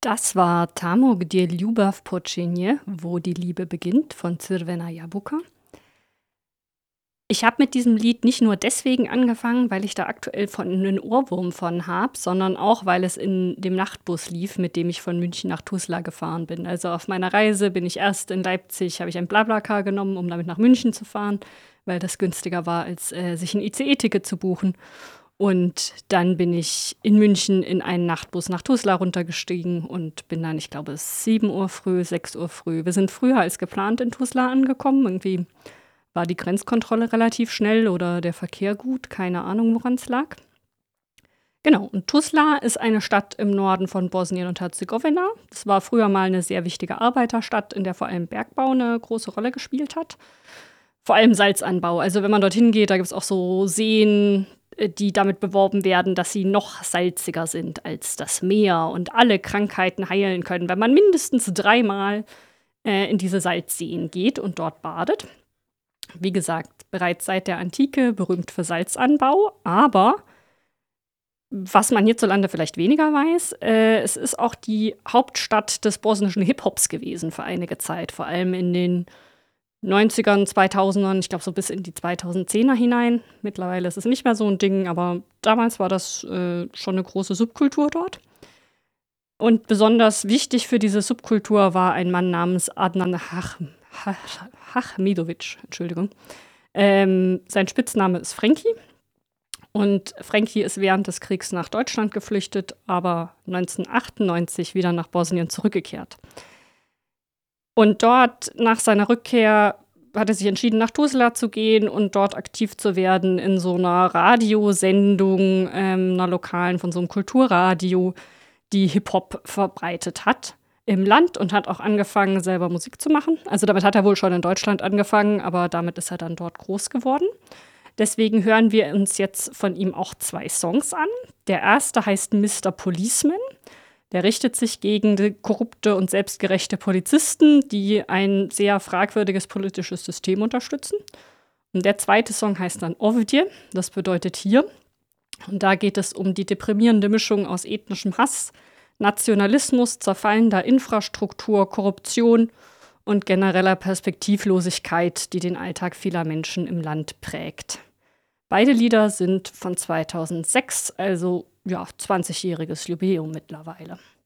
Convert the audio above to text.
Das war „Tamo, gdzie Ljubav počinje“, „Wo die Liebe beginnt“ von Crvena Jabuka. Ich habe mit diesem Lied nicht nur deswegen angefangen, weil ich da aktuell 'nen Ohrwurm von habe, sondern auch, weil es in dem Nachtbus lief, mit dem ich von München nach Tuzla gefahren bin. Also, auf meiner Reise bin ich erst in Leipzig habe ich ein BlaBlaCar genommen, um damit nach München zu fahren, weil das günstiger war, als, sich 'n ICE-Ticket zu buchen. Und dann bin ich in München in einen Nachtbus nach Tuzla runtergestiegen und bin dann, ich glaube, 7 Uhr früh, 6 Uhr früh, wir sind früher als geplant in Tuzla angekommen. Irgendwie war die Grenzkontrolle relativ schnell oder der Verkehr gut, keine Ahnung, woran's lag. Genau, und Tuzla ist eine Stadt im Norden von Bosnien und Herzegowina. Das war früher mal 'ne sehr wichtige Arbeiterstadt, in der vor allem Bergbau 'ne große Rolle gespielt hat. Vor allem Salzanbau. Also, wenn man dorthin geht, da gibt's auch so Seen, die damit beworben werden, dass sie noch salziger sind als das Meer und alle Krankheiten heilen können, wenn man mindestens 3-mal, in diese Salzseen geht und dort badet. Wie gesagt, bereits seit der Antike berühmt für Salzanbau, aber was man hierzulande vielleicht weniger weiß, es ist auch die Hauptstadt des bosnischen Hip-Hops gewesen für einige Zeit, vor allem in den 90ern, 2000ern, ich glaube, so bis in die 2010er hinein. Mittlerweile ist es nicht mehr so 'n Ding, aber damals war das, schon 'ne große Subkultur dort. Und besonders wichtig für diese Subkultur war ein Mann namens Adnan Hachmidovic, Entschuldigung. Sein Spitzname ist Frankie. Und Frankie ist während des Kriegs nach Deutschland geflüchtet, aber 1998 wieder nach Bosnien zurückgekehrt. Und dort, nach seiner Rückkehr, hat er sich entschieden, nach Tuzla zu gehen und dort aktiv zu werden in so 'ner Radiosendung, 'ner lokalen von so 'nem Kulturradio, die Hip-Hop verbreitet hat im Land und hat auch angefangen, selber Musik zu machen. Also, damit hat er wohl schon in Deutschland angefangen, aber damit ist er dann dort groß geworden. Deswegen hören wir uns jetzt von ihm auch 2 Songs an. Der erste heißt „Mister Policeman“. Der richtet sich gegen de korrupte und selbstgerechte Polizisten, die ein sehr fragwürdiges politisches System unterstützen. Und der zweite Song heißt dann „Ovdje“, das bedeutet „hier“. Und da geht es um die deprimierende Mischung aus ethnischem Hass, Nationalismus, zerfallender Infrastruktur, Korruption und genereller Perspektivlosigkeit, die den Alltag vieler Menschen im Land prägt. Beide Lieder sind von 2006, also, ja, 20-jähriges Jubiläum mittlerweile.